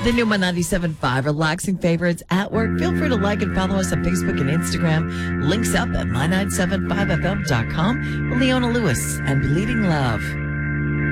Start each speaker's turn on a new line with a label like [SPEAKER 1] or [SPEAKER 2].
[SPEAKER 1] The new My 97.5 relaxing favorites at work. Feel free to like and follow us on Facebook and Instagram. Links up at my975fm.com with Leona Lewis and Bleeding Love.